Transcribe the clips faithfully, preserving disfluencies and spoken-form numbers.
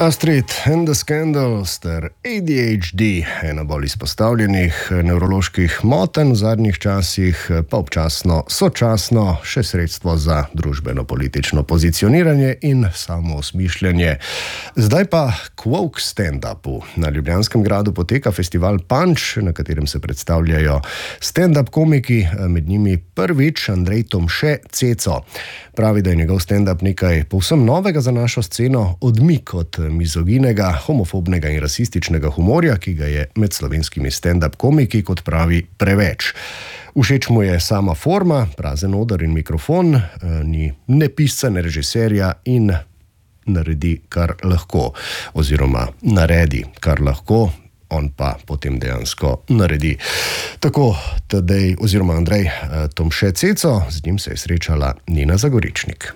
Astrid and the Scandals ter A D H D, ena bolj izpostavljenih nevroloških motenj v zadnjih časih, pa občasno sočasno še sredstvo za družbeno-politično pozicioniranje in samoosmišljanje. Zdaj pa k woke stand-upu. Na Ljubljanskem gradu poteka festival Punch, na katerem se predstavljajo stand-up komiki, med njimi prvič Andrej Tomše Ceco. Pravi, da je njegov stand-up nekaj povsem novega za našo sceno, odmik od mizoginega, homofobnega in rasističnega humorja, ki ga je med slovenskimi stand-up komiki, kot pravi, preveč. Všeč mu je sama forma, prazen oder in mikrofon, ni ne pisca, ne režiserja in naredi, kar lahko, oziroma naredi, kar lahko, on pa potem dejansko naredi. Tako, Tadej, oziroma Andrej Tomše Ceco, z njim se je srečala Nina Zagoričnik.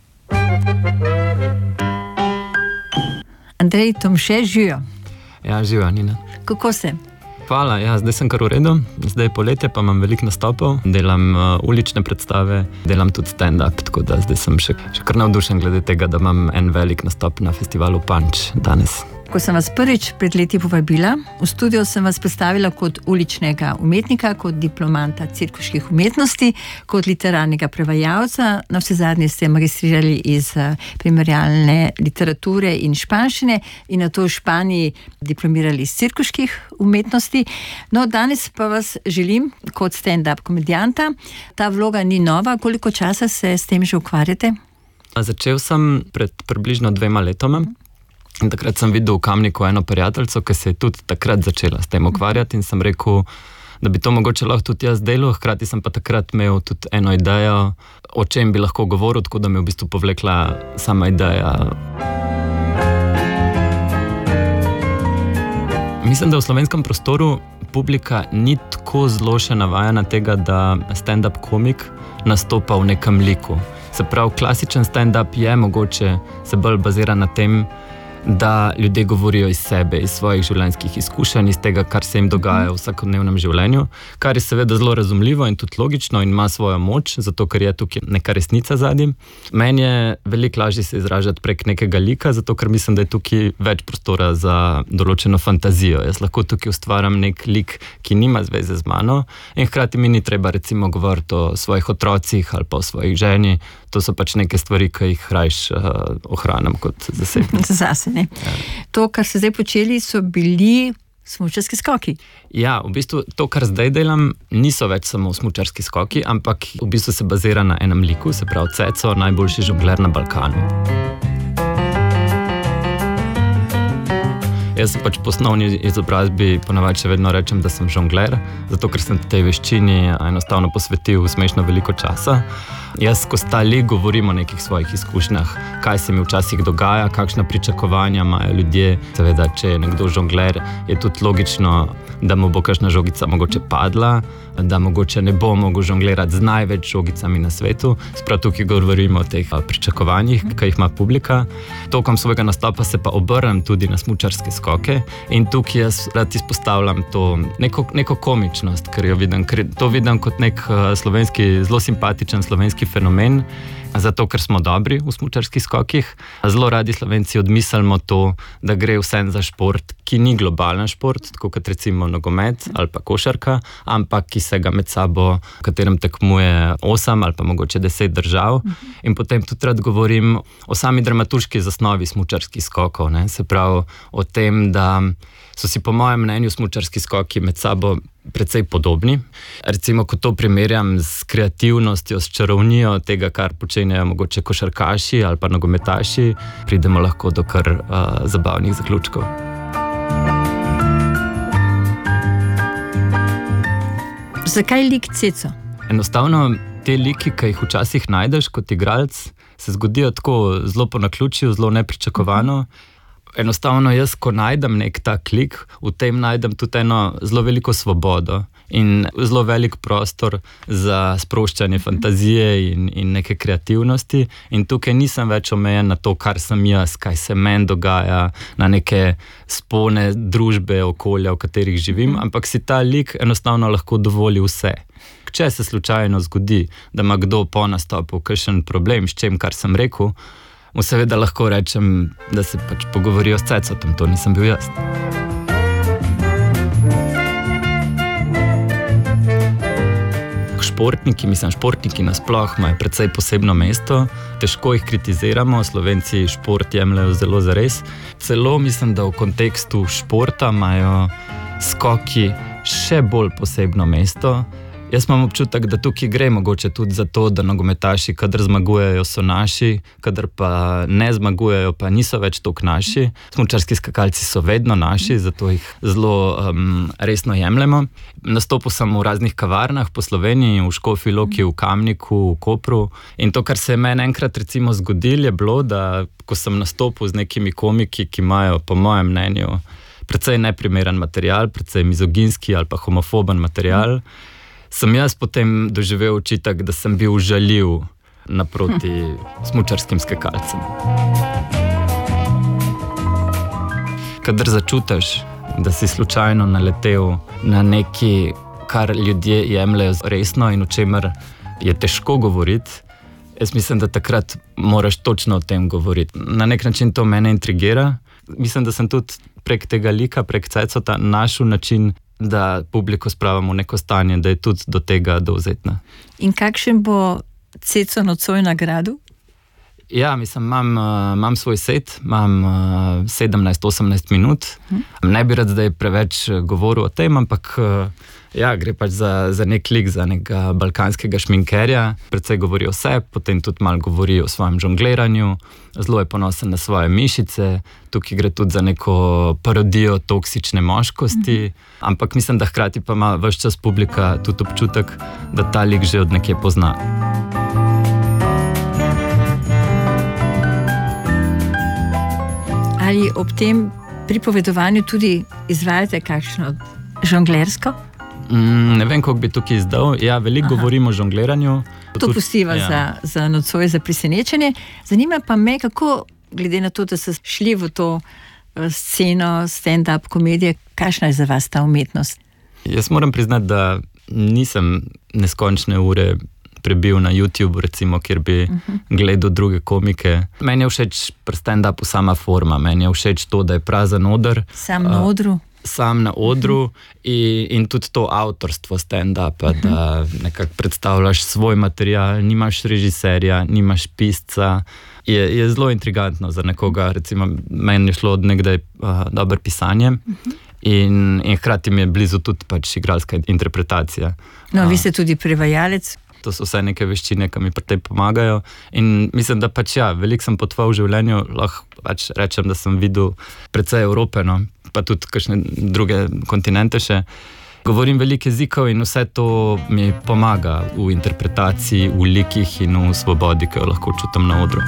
Andrej Tomše, živijo. Ja, živijo, Nina. Kako se? Hvala, ja, zdaj sem kar v redu. Zdaj je poletje, pa imam veliko nastopov. Delam uh, ulične predstave, delam tudi stand-up, tako da zdaj sem še, še kar navdušen glede tega, da imam en velik nastop na festivalu Punch danes. Ko sem vas prvič pred leti povabila, v studio sem vas predstavila kot uličnega umetnika, kot diplomanta cirkuških umetnosti, kot literarnega prevajalca. Na vse zadnje ste magistrirali iz primerjalne literature in španščine in nato v Španiji diplomirali iz cirkuških umetnosti. No, danes pa vas želim kot stand-up komedijanta. Ta vloga ni nova. Koliko časa se s tem že ukvarjate? Začel sem pred približno dvema letoma. In takrat sem videl v Kamniku eno prijateljico, ki se je tudi takrat začela s tem ukvarjati in sem rekel, da bi to mogoče lahko tudi jaz delal. Hkrati sem pa takrat imel tudi eno idejo, o čem bi lahko govoril, tako da me je v bistvu povlekla sama ideja. Mislim, da v slovenskem prostoru publika ni tako zelo še navajena tega, da stand-up komik nastopa v nekem liku. Se pravi, klasičen stand-up je mogoče se bolj bazira na tem, da ljudje govorijo iz sebe, iz svojih življenjskih izkušenj, iz tega, kar se jim dogaja v vsakodnevnem življenju, kar je seveda zelo razumljivo in tudi logično in ima svojo moč, zato ker je tukaj neka resnica zadnji. Meni je veliko lažje se izražati prek nekega lika, zato ker mislim, da je tukaj več prostora za določeno fantazijo. Jaz lahko tukaj ustvaram nek lik, ki nima zveze z mano in hkrati mi ni treba recimo govoriti o svojih otrocih ali pa o svojih ženi. To so pač neke stvari, ki jih rajš uh, ohranam kot zasebne. Zase, ne. Ja. To, kar ste zdaj počeli, so bili smučarski skoki. Ja, v bistvu to, kar zdaj delam, niso več samo smučarski skoki, ampak v bistvu se bazira na enem liku, se pravi Ceco, najboljši žongler na Balkanu. Jaz sem pač po osnovni izobrazbi ponavadi še vedno rečem, da sem žongler, zato ker sem tej veščini enostavno posvetil smešno veliko časa. Jaz skozi ta lik govorim o nekih svojih izkušnjah, kaj se mi včasih dogaja, kakšna pričakovanja imajo ljudje. Seveda, če je nekdo žongler, je tudi logično, da mu bo kakšna žogica mogoče padla, da mogoče ne bo mogel žonglerati z največ žogicami na svetu. Sprav tukaj govorimo o teh pričakovanjih, ki jih ima publika. Tokom svojega nastopa se pa obrnem tudi na smučarske skoke in tukaj jaz rad izpostavljam to neko, neko komičnost, ker jo vidim, ker to vidim kot nek slovenski, zelo simpatičen slovenski fenomen, zato ker smo dobri v smučarskih skokih. Zelo radi Slovenci odmislimo to, da gre vsem za šport, ki ni globalen šport, tako kot recimo nogomet ali pa košarka, ampak ki se ga med sabo, v katerem tekmuje osem ali pa mogoče deset držav. In potem tudi rad govorim o sami dramaturški zasnovi smučarskih skokov, ne? Se pravi o tem, da so si po mojem mnenju smučarski skoki med sabo precej podobni. Recimo, ko to primerjam s kreativnostjo, s čarovnijo tega, kar počenjajo mogoče košarkaši ali pa nogometaši, pridemo lahko do kar uh, zabavnih zaključkov. Zakaj lik Ceco? Enostavno, te liki, ki jih včasih najdeš kot igralec, se zgodijo tako zelo po naključju, zelo nepričakovano. Enostavno jaz, ko najdem nek tak lik, v tem najdem tudi eno zelo veliko svobodo in zelo velik prostor za sproščanje fantazije in, in neke kreativnosti. In tukaj nisem več omejen na to, kar sem jaz, kaj se meni dogaja, na neke spone družbe, okolja, v katerih živim, ampak si ta lik enostavno lahko dovoli vse. Če se slučajno zgodi, da ima kdo po nastopu kakšen problem s čem, kar sem rekel, mu seveda lahko rečem, da se pač pogovorijo s Cecotom, to nisem bil jaz. Športniki, mislim, športniki nasploh imajo precej posebno mesto, težko jih kritiziramo, Slovenci šport jemljajo zelo zares. Celo mislim, da v kontekstu športa imajo skoki še bolj posebno mesto. Jaz imam občutek, da tukaj gre mogoče tudi za to, da nogometaši, kadar zmagujejo, so naši, kadar pa ne zmagujejo, pa niso več toliko naši. Smučarski skakalci so vedno naši, zato jih zelo um, resno jemljemo. Nastopil sem v raznih kavarnah po Sloveniji, v Škofji Loki, v Kamniku, v Kopru. In to, kar se je meni enkrat recimo zgodilo, je bilo, da ko sem nastopil z nekimi komiki, ki imajo po mojem mnenju precej neprimeren material, precej mizoginski ali pa homofoben material, sem jaz potem doživel očitek, da sem bil žaljiv naproti smučarskim skakalcem. Kadar začutiš, da si slučajno naletel na nekaj, kar ljudje jemljajo resno in o čemer je težko govoriti, jaz mislim, da takrat moraš točno o tem govoriti. Na nek način to mene intrigira. Mislim, da sem tudi prek tega lika, prek Cecota našel način, da publiko spravimo v neko stanje, da je tudi do tega dovzetna. In kakšen bo Ceco nocoj nagradu? Ja, mislim, imam, imam svoj set, imam sedemnajst osemnajst minut. Hm. Ne bi rad zdaj preveč govoril o tem, ampak ja, gre pač za, za nek lik, za nekega balkanskega šminkerja. Predvsej govori o sebi, potem tudi malo govori o svojem žongliranju, zelo je ponosen na svoje mišice, tukaj gre tudi za neko parodijo toksične moškosti, hm. ampak mislim, da hkrati pa ima ves čas publika tudi občutek, da ta lik že od nekje pozna. Ali ob tem pripovedovanju tudi izvajate kakšno žonglersko? Mm, ne vem, koliko bi tukaj izdal. Ja, veliko govorimo o žongliranju. To pustiva ja. za, za nocoj, za presenečenje. Zanima pa me, kako, glede na to, da ste šli v to sceno stand-up komedije, kakšna je za vas ta umetnost? Jaz moram priznati, da nisem neskončne ure prebil na YouTube, recimo, kjer bi uh-huh. gledal druge komike. Meni je všeč pri stand-upu sama forma, meni je všeč to, da je prazen oder. Sam na odru. Uh, sam na odru uh-huh. in, in tudi to avtorstvo stand-upa, uh-huh. da nekako predstavljaš svoj material, nimaš režiserja, nimaš pisca. Je, je zelo intrigantno za nekoga, recimo, meni je šlo od nekdaj uh, dobro pisanje. Uh-huh. In, in hkrati mi je blizu tudi pač igralska interpretacija. No, uh, vi ste tudi prevajalec. To so vse neke veščine, ki mi pri tem pomagajo. In mislim, da pač ja, veliko sem potoval v življenju, lahko pač rečem, da sem videl precej Evrope, no, pa tudi kakšne druge kontinente še. Govorim veliko jezikov in vse to mi pomaga v interpretaciji, v likih in v svobodi, ki jo lahko čutim na odru.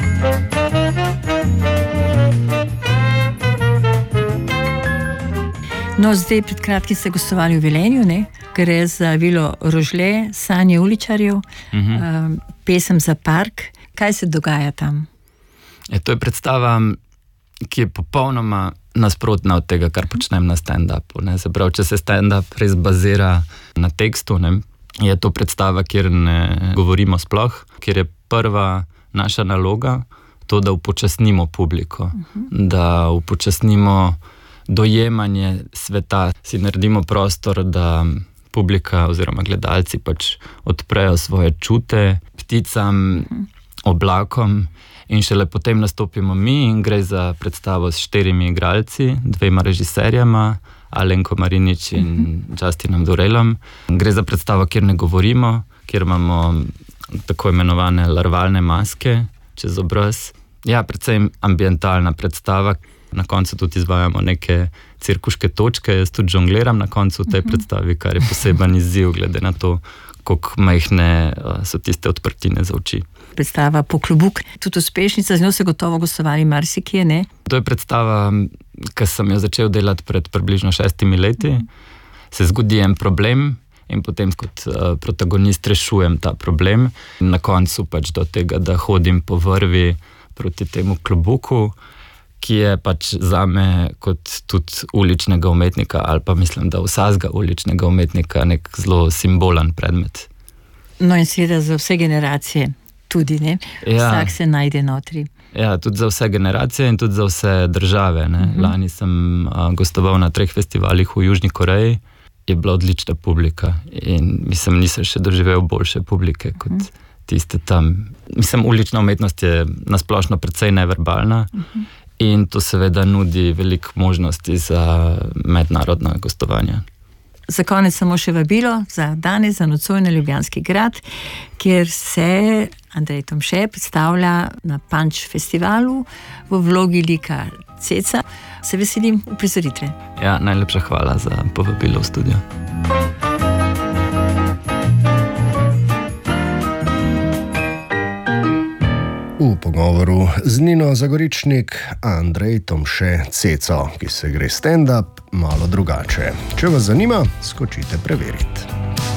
No, zdaj pred kratkim ste gostovali v Velenju, ne? Gre za vilo Rožle, Sanje uličarjev, uh-huh. um, pesem za park. Kaj se dogaja tam? E, to je predstava, ki je popolnoma nasprotna od tega, kar počnem na stand-upu. Ne? Se pravi, če se stand-up res bazira na tekstu, ne? Je to predstava, kjer ne govorimo sploh, kjer je prva naša naloga to, da upočasnimo publiko, uh-huh. da upočasnimo dojemanje sveta, si naredimo prostor, da publika oziroma gledalci pač odprejo svoje čute pticam, oblakom in šele potem nastopimo mi in gre za predstavo s štirimi igralci, dvema režiserjama, Alenko Marinič in Justinom Durelom. Gre za predstavo, kjer ne govorimo, kjer imamo tako imenovane larvalne maske čez obraz. Ja, predvsem ambientalna predstava. Na koncu tudi izvajamo neke cirkuške točke, jaz tudi žongliram na koncu v tej uh-huh. predstavi, kar je poseben izziv, glede na to, koliko majhne so tiste odprtine za oči. Predstava Poklobuk, tudi uspešnica, z njo se gotovo gostovali marsikje, ne? To je predstava, ki sem jo začel delati pred približno šestimi leti. Uh-huh. Se zgodi en problem in potem kot uh, protagonist rešujem ta problem. In na koncu pač do tega, da hodim po vrvi proti temu klobuku, ki je pač zame kot tudi uličnega umetnika ali pa mislim, da vsakega uličnega umetnika nek zelo simbolen predmet. No in seveda za vse generacije tudi, ne? Ja. Vsak se najde notri. Ja, tudi za vse generacije in tudi za vse države. Ne. Uh-huh. Lani sem a, gostoval na treh festivalih v Južni Koreji. Je bila odlična publika in mislim, nisem še doživel boljše publike kot uh-huh. tiste tam. Mislim, ulična umetnost je nasplošno precej neverbalna uh-huh. in to seveda nudi veliko možnosti za mednarodna gostovanja. Za konec samo še vabilo za danes, za nocoj na Ljubljanski grad, kjer se Andrej Tomše predstavlja na Punch festivalu v vlogi lika Ceca. Se veselim uprizoritve. Ja, najlepša hvala za povabilo v studio. V pogovoru z Nino Zagoričnik Andrej Tomše Ceco, ki se gre stand-up malo drugače. Če vas zanima, skočite preveriti.